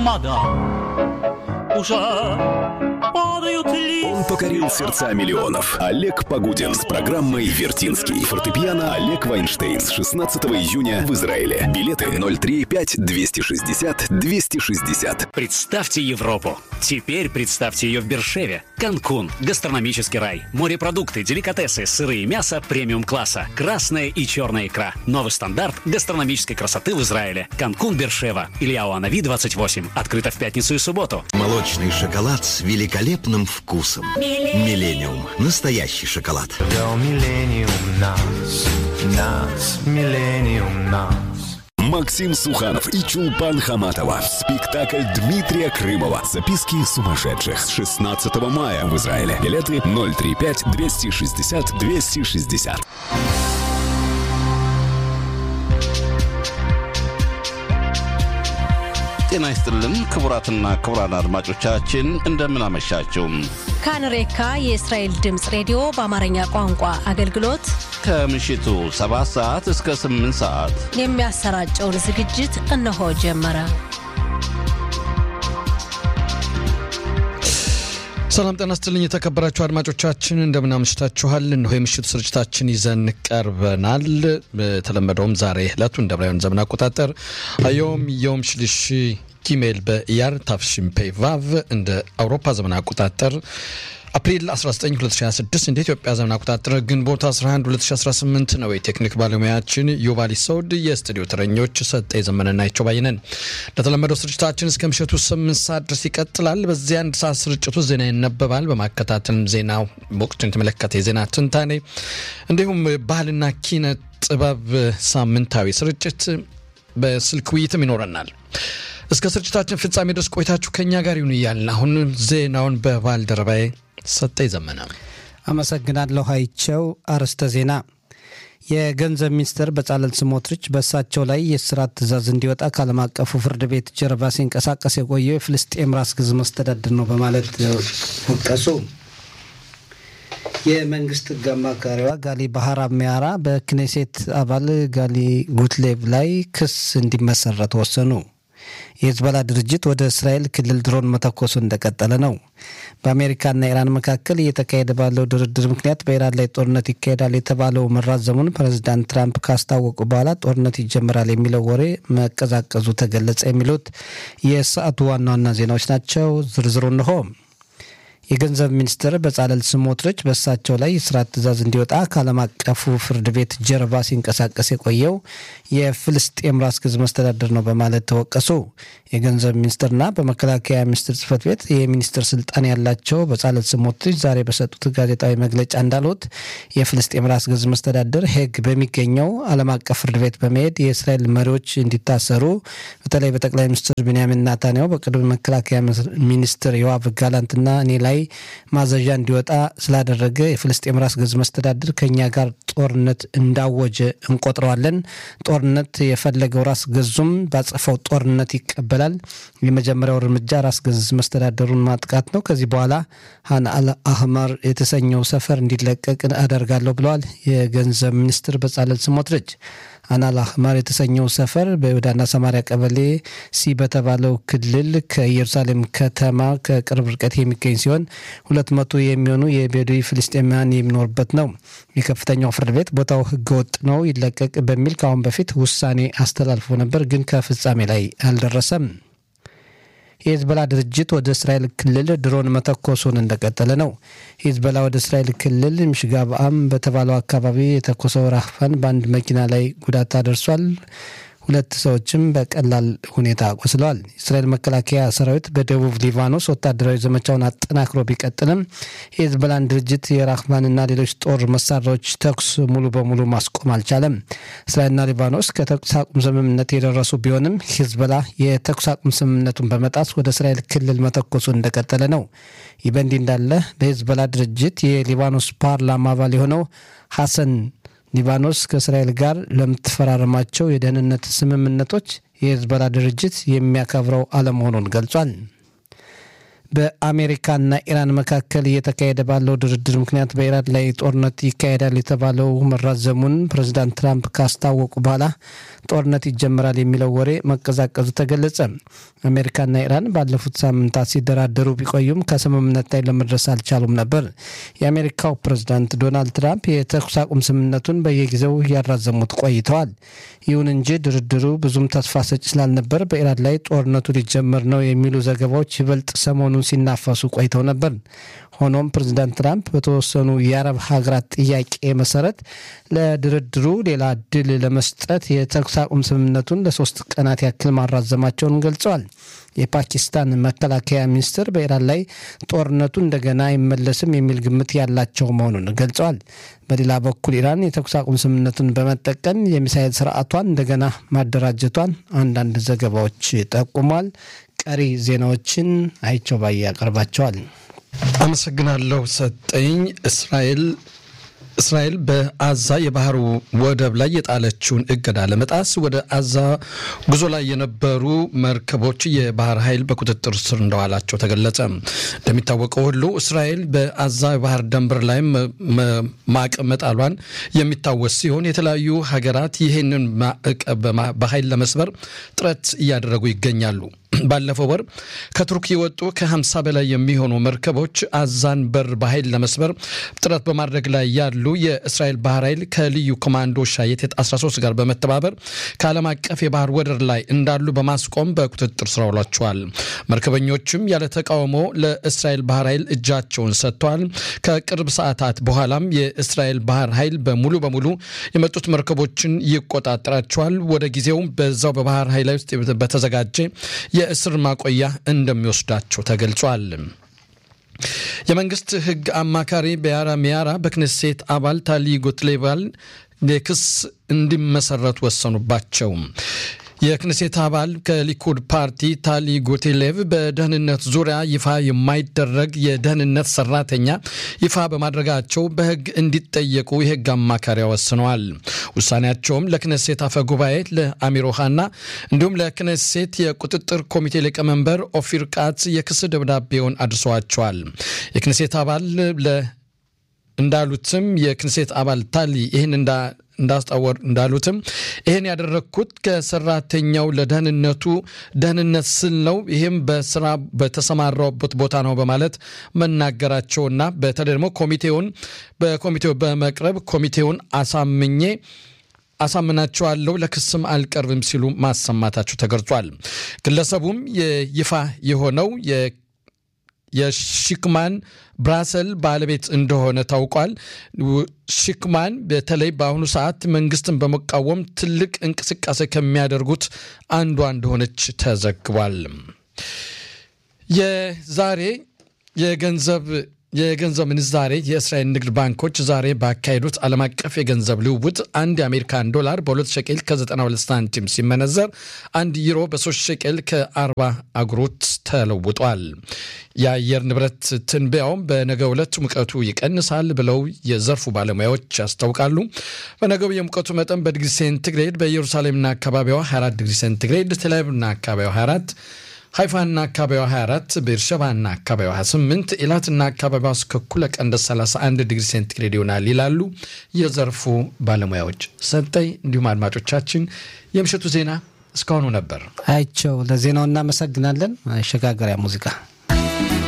громада уже падают листья. Он покорил сердца миллионов. Олег Погудин с программой «Вертинский». Фортепиано Олег Вайнштейн с 16 июня в Израиле. Билеты 035-260-260. Представьте Европу. Теперь представьте ее в Бершеве. Канкун. Гастрономический рай. Морепродукты, деликатесы, сыры и мясо премиум-класса. Красная и черная икра. Новый стандарт гастрономической красоты в Израиле. Канкун, Бершева. Ильяу Анави, 28. Открыто в пятницу и субботу. Молочный шоколад с великолепным вкусом. Миллениум. Настоящий шоколад. Миллениум нас, Миллениум нас. Максим Суханов и Чулпан Хаматова. Спектакль Дмитрия Крымова. Записки сумасшедших с 16 мая в Израиле. Билеты 035-260-260. ጤና ይስጥልን ክቡራትና ክቡራን አድማጮቻችን እንደምን አመሻችሁ። ካንሬካ የእስራኤል ድምጽ ሬዲዮ በአማርኛ ቋንቋ አገልግሎት ከምሽቱ 7 ሰዓት እስከ 8 ሰዓት የሚያሰራጨውን ዝግጅት እነሆ ጀመረ። ሰላም ጤና ይስጥልኝ የተከበራችሁ አድማጮቻችን እንደምን አምሽታችኋል። እነሆ የምሽቱ ስርጭታችን ይዘን ቀርበናል። በተለመደውም ዛሬ ዕለቱ እንደ ብራውያን ዘመን አቆጣጠር አዮም ዮም ሽልሽ ኪሜል በኢያር ታፍሽም ፔቫቭ እንደ አውሮፓ ዘመን አቆጣጠር አፕሪል 19 2026 እንደ ኢትዮጵያ ዘመን አቆጣጠር ግንቦት 11 2018 ነው። የቴክኒክ ባለሙያችን ዮቫሊ ሶድ፣ የስቱዲዮ ተረኞች ሰጠ ዘመንና ይቾባይነን። ለተለመደው ስርጭታችን እስከ ምሽቱ 8 ሰዓት ድረስ ይቀጥላል። በዚህ አንድ ሰዓት ስርጭቱ ዜና ይነበባል። በማከታተልም ዜናው ወቅቱን የተመለከተ የዜና ትንታኔ እንዲሁም ባህልና ኪነ ጥበብ ሳምንታዊ ስርጭት በስልክ ውይይትም ይኖረናል። እስከ ስርጭታችን ፍጻሜ ድረስ ቆይታችሁ ከኛ ጋር ይሁን እያልን አሁን ዜናውን በባልደረባዬ ሰጠ ዘመና አመሰግናለሁ። አይቸው አርስተ ዜና የገንዘብ ሚኒስትር በጻለል ስሞትሪች በእሳቸው ላይ የእስራት ትዕዛዝ እንዲወጣ ከዓለም አቀፉ ፍርድ ቤት ጀርባ ሲንቀሳቀስ የቆየው የፍልስጤም ራስ ገዝ መስተዳድር ነው በማለት ወቀሱ። የመንግስት ሕግ አማካሪዋ ጋሊ ባህራ ሚያራ በክኔሴት አባል ጋሊ ጉትሌቭ ላይ ክስ እንዲመሰረት ወሰኑ። የሂዝቦላ ድርጅት ወደ እስራኤል ክልል ድሮን መተኮሱ እንደቀጠለ ነው። በአሜሪካና ኢራን መካከል እየተካሄደ ባለው ድርድር ምክንያት በኢራን ላይ ጦርነት ይካሄዳል የተባለው መራዘሙን ፕሬዝዳንት ትራምፕ ካስታወቁ በኋላ ጦርነት ይጀምራል የሚለው ወሬ መቀዛቀዙ ተገለጸ። የሚሉት የሰዓቱ ዋና ዋና ዜናዎች ናቸው። ዝርዝሩ እንሆ። የገንዘብ ሚኒስትር በጻለል ስሞትሪች በእሳቸው ላይ የእስራት ትዕዛዝ እንዲወጣ ከዓለም አቀፉ ፍርድ ቤት ጀርባ ሲንቀሳቀስ የቆየው የፍልስጤም ራስ ገዝ መስተዳድር ነው በማለት ተወቀሱ። የገንዘብ ሚኒስትርና በመከላከያ ሚኒስትር ጽሕፈት ቤት የሚኒስትር ስልጣን ያላቸው በጻለል ስሞትሪች ዛሬ በሰጡት ጋዜጣዊ መግለጫ እንዳሉት የፍልስጤም ራስ ገዝ መስተዳድር ሄግ በሚገኘው ዓለም አቀፍ ፍርድ ቤት በመሄድ የእስራኤል መሪዎች እንዲታሰሩ በተለይ በጠቅላይ ሚኒስትር ቤንያሚን ኔታንያሁ በቅድመ መከላከያ ሚኒስትር ዮአቭ ጋላንትና እኔ ላይ ማዘዣ እንዲወጣ ስላደረገ የፍልስጤም ራስ ገዝ መስተዳድር ከኛ ጋር ጦርነት እንዳወጀ እንቆጥረዋለን። ጦርነት የፈለገው ራስ ገዙም ባጸፈው ጦርነት ይቀበላል። የመጀመሪያው እርምጃ ራስ ገዝ መስተዳድሩን ማጥቃት ነው። ከዚህ በኋላ ሃን አልአህማር የተሰኘው ሰፈር እንዲለቀቅ አደርጋለሁ ብለዋል የገንዘብ ሚኒስትር በጻለል ስሞትሪች። አናል አህማር የተሰኘው ሰፈር በይሁዳና ሰማሪያ ቀበሌ ሲ በተባለው ክልል ከኢየሩሳሌም ከተማ ከቅርብ ርቀት የሚገኝ ሲሆን 200 የሚሆኑ የቤዱዊ ፍልስጤማውያን የሚኖርበት ነው። የከፍተኛው ፍርድ ቤት ቦታው ህገወጥ ነው ይለቀቅ በሚል ከአሁን በፊት ውሳኔ አስተላልፎ ነበር፣ ግን ከፍጻሜ ላይ አልደረሰም። የሂዝቦላ ድርጅት ወደ እስራኤል ክልል ድሮን መተኮሱን እንደቀጠለ ነው። ሂዝቦላ ወደ እስራኤል ክልል ምሽጋብአም በተባለው አካባቢ የተኮሰው ራፋን በአንድ መኪና ላይ ጉዳት አደርሷል። 2 ሰዎችም በቀላል ሁኔታ ቆስለዋል። እስራኤል መከላከያ ሰራዊት በደቡብ ሊባኖስ ወታደራዊ ዘመቻውን አጠናክሮ ቢቀጥልም የሂዝቦላን ድርጅት የራህማንና ሌሎች ጦር መሳሪያዎች ተኩስ ሙሉ በሙሉ ማስቆም አልቻለም። እስራኤልና ሊባኖስ ከተኩስ አቁም ስምምነት የደረሱ ቢሆንም ሂዝቦላ የተኩስ አቁም ስምምነቱን በመጣስ ወደ እስራኤል ክልል መተኮሱን እንደቀጠለ ነው። ይህ በእንዲህ እንዳለ በሂዝቦላ ድርጅት የሊባኖስ ፓርላማ አባል የሆነው ሐሰን ሊባኖስ ከእስራኤል ጋር ለምትፈራረማቸው የደህንነት ስምምነቶች የሂዝቦላ ድርጅት የሚያከብረው አለመሆኑን ገልጿል። በአሜሪካና ኢራን መካከል እየተካሄደ ባለው ድርድር ምክንያት በኢራን ላይ ጦርነት ይካሄዳል የተባለው መራዘሙን ፕሬዝዳንት ትራምፕ ካስታወቁ በኋላ ጦርነት ይጀምራል የሚለው ወሬ መቀዛቀዙ ተገለጸ። አሜሪካና ኢራን ባለፉት ሳምንታት ሲደራደሩ ቢቆዩም ከስምምነት ላይ ለመድረስ አልቻሉም ነበር። የአሜሪካው ፕሬዝዳንት ዶናልድ ትራምፕ የተኩስ አቁም ስምምነቱን በየጊዜው ያራዘሙት ቆይተዋል። ይሁን እንጂ ድርድሩ ብዙም ተስፋ ሰጪ ስላልነበር በኢራን ላይ ጦርነቱ ሊጀመር ነው የሚሉ ዘገባዎች ይበልጥ ሰሞኑን ሲናፈሱ ቆይተው ነበር። ሆኖም ፕሬዝዳንት ትራምፕ በተወሰኑ የአረብ ሀገራት ጥያቄ መሰረት ለድርድሩ ሌላ እድል ለመስጠት የተኩስ አቁም ስምምነቱን ለ3 ቀናት ያክል ማራዘማቸውን ገልጸዋል። የፓኪስታን መከላከያ ሚኒስትር በኢራን ላይ ጦርነቱ እንደገና አይመለስም የሚል ግምት ያላቸው መሆኑን ገልጸዋል። በሌላ በኩል ኢራን የተኩስ አቁም ስምምነቱን በመጠቀም የሚሳኤል ስርዓቷን እንደገና ማደራጀቷን አንዳንድ ዘገባዎች ጠቁሟል። ቀሪ ዜናዎችን አይቸው ባይ ያቀርባቸዋል። አመሰግናለሁ ሰጠኝ። እስራኤል በአዛ የባህር ወደብ ላይ የጣለችውን እገዳ ለመጣስ ወደ አዛ ጉዞ ላይ የነበሩ መርከቦች የባህር ኃይል በቁጥጥር ስር እንደዋላቸው ተገለጸ። እንደሚታወቀው ሁሉ እስራኤል በአዛ የባህር ድንበር ላይ ማዕቀብ መጣሏን የሚታወስ ሲሆን የተለያዩ ሀገራት ይህንን ማዕቀብ በኃይል ለመስበር ጥረት እያደረጉ ይገኛሉ። ባለፈው ወር ከቱርክ የወጡ ከ50 በላይ የሚሆኑ መርከቦች አዛን በር በኃይል ለመስበር ጥረት በማድረግ ላይ ያሉ የእስራኤል ባህር ኃይል ከልዩ ኮማንዶ ሻየት 13 ጋር በመተባበር ከዓለም አቀፍ የባህር ወደር ላይ እንዳሉ በማስቆም በቁጥጥር ስር አውሏቸዋል። መርከበኞችም ያለ ተቃውሞ ለእስራኤል ባህር ኃይል እጃቸውን ሰጥተዋል። ከቅርብ ሰዓታት በኋላም የእስራኤል ባህር ኃይል በሙሉ የመጡት መርከቦችን ይቆጣጠራቸዋል። ወደ ጊዜው በዛው በባህር ኃይል ውስጥ በተዘጋጀ የእስር ማቆያ እንደሚወስዳቸው ተገልጿል። የመንግስት ህግ አማካሪ በያራ ሚያራ በክኔሴት አባል ታሊ ጎትሌባል ለክስ እንዲመሰረት ወሰኑባቸው። የክኔሴት አባል ከሊኩድ ፓርቲ ታሊ ጎቴሌቭ በደህንነት ዙሪያ ይፋ የማይደረግ የደህንነት ሰራተኛ ይፋ በማድረጋቸው በህግ እንዲጠየቁ የህግ አማካሪ ወስነዋል። ውሳኔያቸውም ለክኔሴት አፈ ጉባኤ ለአሚር ኦሃና እንዲሁም ለክኔሴት የቁጥጥር ኮሚቴ ሊቀመንበር ኦፊር ቃት የክስ ደብዳቤውን አድርሰዋቸዋል። የክኔሴት አባል እንዳሉትም የክኔሴት አባል ታሊ ይህን እንዳሉትም ይሄን ያደረኩት ከሰራተኛው ደህንነት ስል ነው፣ ይሄም በስራ በተሰማራበት ቦታ ነው በማለት መናገራቸውና በተለይ ደግሞ በኮሚቴው በመቅረብ ኮሚቴውን አሳምናቸዋለሁ ለክስም አልቀርብም ሲሉ ማሰማታቸው ተገልጿል። ግለሰቡም ይፋ የሆነው የሽክማን ብራሰል ባለቤት እንደሆነ ታውቋል። ሽክማን በተለይ በአሁኑ ሰዓት መንግስትን በመቃወም ትልቅ እንቅስቃሴ ከሚያደርጉት አንዷ እንደሆነች ተዘግቧል። የዛሬ የገንዘብ ምንዛሬ የእስራኤል ንግድ ባንኮች ዛሬ ባካሄዱት ዓለም አቀፍ የገንዘብ ልውውጥ አንድ የአሜሪካን ዶላር በ2 ሸቄል ከ92 ሳንቲም ሲመነዘር 1 ዩሮ በ3 ሸቄል ከ40 አጉሮት ተለውጧል። የአየር ንብረት ትንበያውም በነገው ዕለት ሙቀቱ ይቀንሳል ብለው የዘርፉ ባለሙያዎች ያስታውቃሉ። በነገው የሙቀቱ መጠን በዲግሪ ሴንቲግሬድ በኢየሩሳሌምና አካባቢዋ 24 ዲግሪ ሴንቲግሬድ፣ ቴልአቪቭና አካባቢዋ 24፣ ሃይፋና አካባቢዋ 24፣ ቤርሸባና አካባቢዋ 28፣ ኢላትና አካባቢዋ እስከ እኩለ ቀን 31 ዲግሪ ሴንቲግሬድ ይሆናል ይላሉ የዘርፉ ባለሙያዎች። ሰጠኝ እንዲሁም አድማጮቻችን የምሽቱ ዜና እስካሁኑ ነበር። አይቸው ለዜናው እናመሰግናለን። አሸጋገሪያ ሙዚቃ